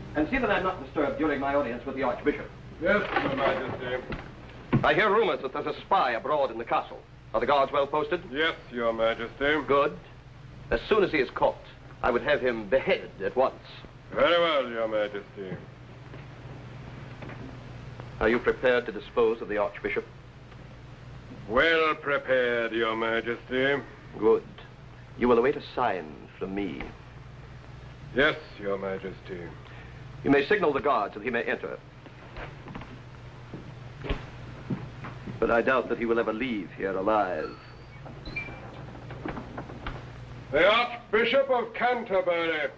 And see that I'm not disturbed during my audience with the Archbishop. Yes, Your Majesty. I hear rumors that there's a spy abroad in the castle. Are the guards well posted? Yes, Your Majesty. Good. As soon as he is caught, I would have him beheaded at once. Very well, Your Majesty. Are you prepared to dispose of the Archbishop? Well prepared, Your Majesty. Good. You will await a sign from me. Yes, Your Majesty. You may signal the guards that he may enter. But I doubt that he will ever leave here alive. The Archbishop of Canterbury.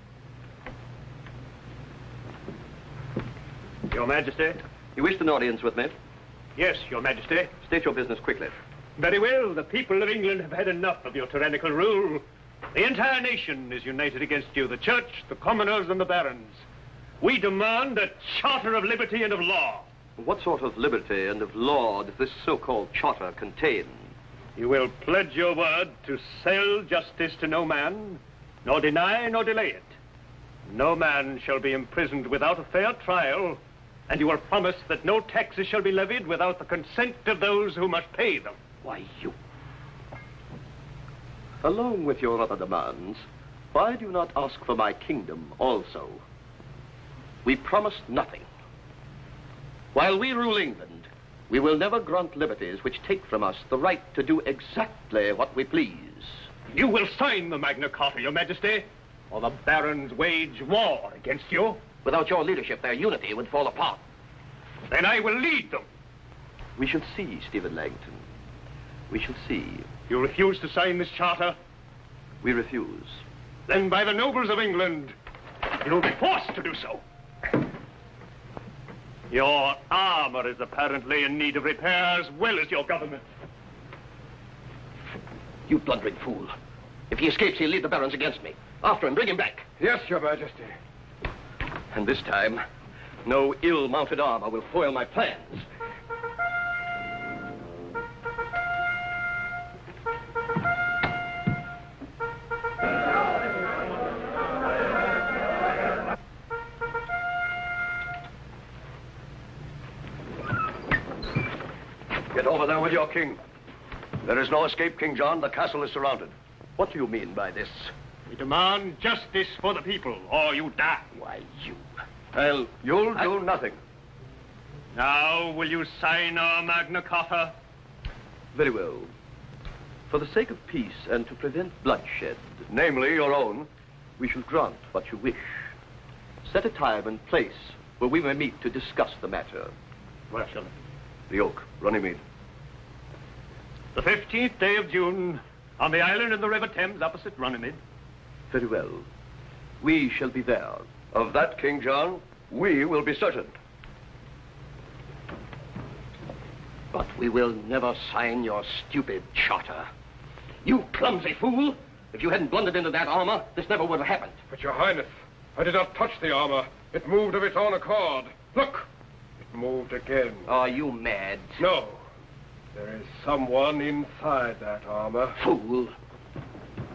Your Majesty? You wished an audience with me? Yes, Your Majesty. State your business quickly. Very well. The people of England have had enough of your tyrannical rule. The entire nation is united against you, the church, the commoners, and the barons. We demand a charter of liberty and of law. What sort of liberty and of law does this so-called charter contain? You will pledge your word to sell justice to no man, nor deny nor delay it. No man shall be imprisoned without a fair trial, and you will promise that no taxes shall be levied without the consent of those who must pay them. Why, you... Along with your other demands, why do you not ask for my kingdom also? We promised nothing. While we rule England, we will never grant liberties which take from us the right to do exactly what we please. You will sign the Magna Carta, Your Majesty, or the barons wage war against you. Without your leadership, their unity would fall apart. Then I will lead them. We shall see, Stephen Langton. We shall see. You refuse to sign this charter? We refuse. Then by the nobles of England, you'll be forced to do so. Your armor is apparently in need of repair as well as your government. You blundering fool. If he escapes, he'll lead the barons against me. After him, bring him back. Yes, Your Majesty. And this time, no ill-mounted armor will foil my plans. Get over there with your king. There is no escape, King John. The castle is surrounded. What do you mean by this? We demand justice for the people, or you die. Why, you... You'll do nothing. Now, will you sign our Magna Carta? Very well. For the sake of peace and to prevent bloodshed, Namely, your own. we shall grant what you wish. Set a time and place where we may meet to discuss the matter. Where shall it? The Oak, Runnymede. The 15th day of June, on the island in the River Thames opposite Runnymede. Very well. We shall be there. Of that, King John, we will be certain. But we will never sign your stupid charter. You clumsy fool! If you hadn't blundered into that armor, this never would have happened. But, Your Highness, I did not touch the armor. It moved of its own accord. Look! It moved again. Are you mad? No. There is someone inside that armor. Fool!